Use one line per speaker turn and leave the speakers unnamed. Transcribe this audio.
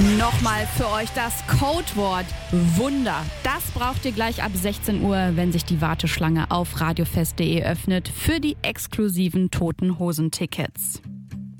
Nochmal für euch das Codewort Wunder. Das braucht ihr gleich ab 16 Uhr, wenn sich die Warteschlange auf radiofest.de öffnet für die exklusiven Toten Hosen Tickets.